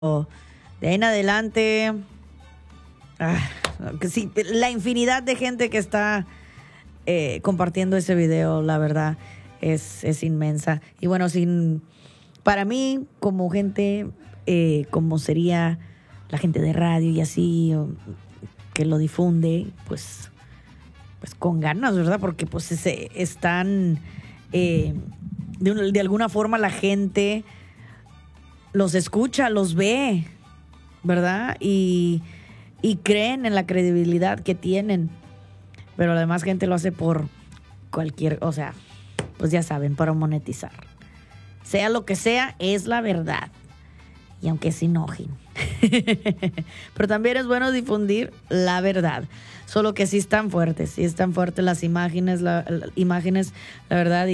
De ahí en adelante, que sí, la infinidad de gente que está compartiendo ese video, la verdad, es inmensa. Y bueno, para mí, como gente, como sería la gente de radio y así, que lo difunde, pues con ganas, ¿verdad? Porque pues están, de alguna forma la gente los escucha, los ve, ¿verdad? Y creen en la credibilidad que tienen. Pero la demás gente lo hace por o sea, pues ya saben, para monetizar. Sea lo que sea, es la verdad. Y aunque se enojen. Pero también es bueno difundir la verdad. Solo que sí están fuertes las imágenes, la verdad.